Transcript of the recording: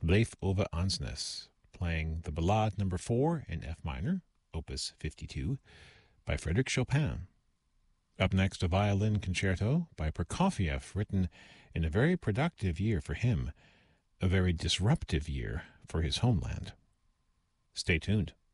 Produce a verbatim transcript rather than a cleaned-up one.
Bleef over Ansnes, playing the Ballade number four in F minor, opus fifty-two, by Frédéric Chopin. Up next, a violin concerto by Prokofiev, written in a very productive year for him, a very disruptive year for his homeland. Stay tuned.